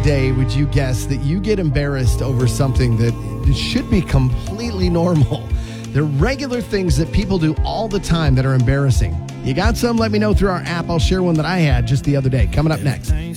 day would you guess that you get embarrassed over something that should be completely normal? They're regular things that people do all the time that are embarrassing. You got some? Let me know through our app. I'll share one that I had just the other day. Coming up next.